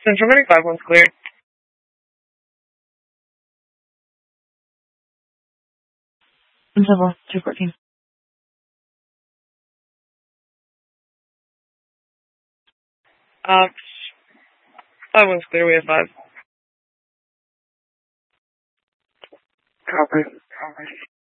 Central Medic 5-1's clear. Civil 214. 5-1's clear, we have 5. Copy.